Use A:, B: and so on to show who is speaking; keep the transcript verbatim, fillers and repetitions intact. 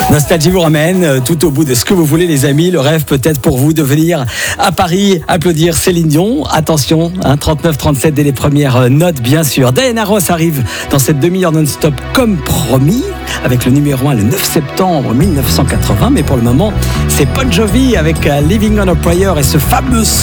A: Nostalgie vous ramène euh, tout au bout de ce que vous voulez, les amis. Le rêve peut-être pour vous de venir à Paris applaudir Céline Dion. Attention, hein, trente-neuf trente-sept dès les premières euh, notes, bien sûr. Diana Ross arrive dans cette demi-heure non-stop comme promis, avec le numéro un le neuf septembre mille neuf cent quatre-vingts. Mais pour le moment, c'est Bon Jovi avec euh, Living on a Prayer et ce fameux